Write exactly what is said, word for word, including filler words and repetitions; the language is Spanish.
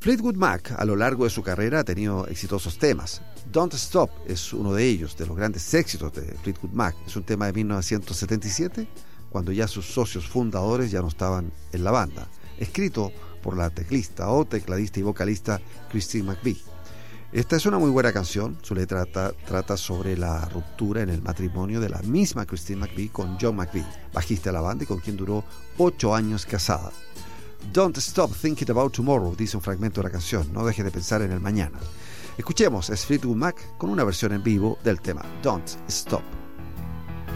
Fleetwood Mac a lo largo de su carrera ha tenido exitosos temas. Don't Stop es uno de ellos, de los grandes éxitos de Fleetwood Mac. Es un tema de mil novecientos setenta y siete, cuando ya sus socios fundadores ya no estaban en la banda, escrito por la teclista o tecladista y vocalista Christine McVie. Esta es una muy buena canción. Su letra trata, trata sobre la ruptura en el matrimonio de la misma Christine McVie con John McVie, bajista de la banda y con quien duró ocho años casada. Don't Stop Thinking About Tomorrow, dice un fragmento de la canción, no deje de pensar en el mañana. Escuchemos a Fleetwood Mac con una versión en vivo del tema Don't Stop.